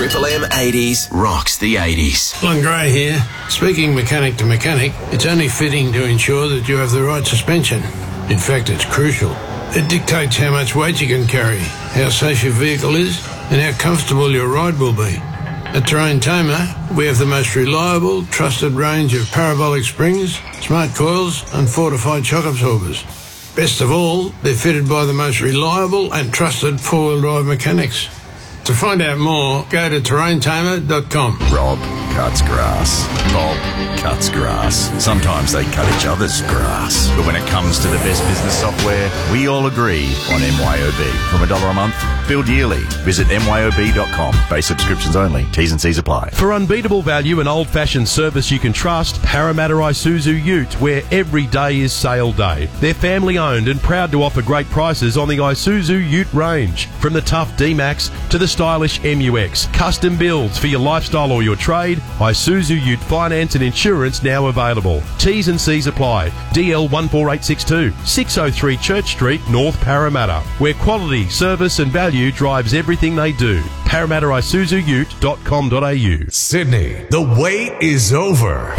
Triple M 80s rocks the 80s. Alan Gray here. Speaking mechanic to mechanic, it's only fitting to ensure that you have the right suspension. In fact, it's crucial. It dictates how much weight you can carry, how safe your vehicle is, and how comfortable your ride will be. At Terrain Tamer, we have the most reliable, trusted range of parabolic springs, smart coils, and fortified shock absorbers. Best of all, they're fitted by the most reliable and trusted four-wheel drive mechanics. To find out more, go to terraintamer.com. Rob cuts grass. Bob cuts grass. Sometimes they cut each other's grass. But when it comes to the best business software, we all agree on MYOB. From $1 a month, billed yearly. Visit myob.com. Base subscriptions only. T's and C's apply. For unbeatable value and old-fashioned service you can trust, Parramatta Isuzu Ute, where every day is sale day. They're family-owned and proud to offer great prices on the Isuzu Ute range. From the tough D-Max to the stylish MUX. Custom builds for your lifestyle or your trade. Isuzu Ute finance and insurance now available. T's and C's apply. DL 14862, 603 Church Street, North Parramatta, where quality, service and value drives everything they do. ParramattaIsuzuUte.com.au. Sydney, the wait is over.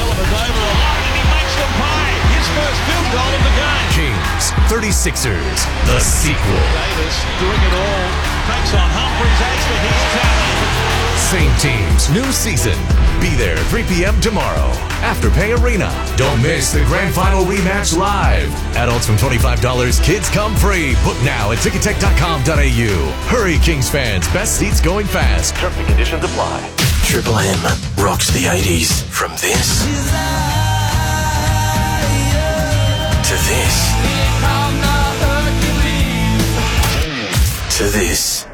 Kings, 36ers, the sequel. Davis doing it all. Takes on Humphries as for his challenge. Same teams, new season. Be there 3 p.m. tomorrow. Afterpay Arena. Don't miss the grand final rematch live. Adults from $25, kids come free. Book now at tickettech.com.au. Hurry, Kings fans. Best seats going fast. Terms and conditions apply. Triple M rocks the 80s. From this to this to this.